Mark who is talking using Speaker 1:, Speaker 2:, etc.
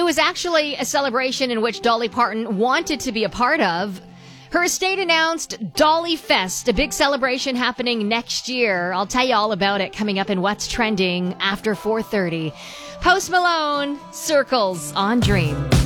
Speaker 1: was actually a celebration in which Dolly Parton wanted to be a part of. Her estate announced Dolly Fest, a big celebration happening next year. I'll tell you all about it coming up in What's Trending after 4:30. Post Malone, Circles on Dream.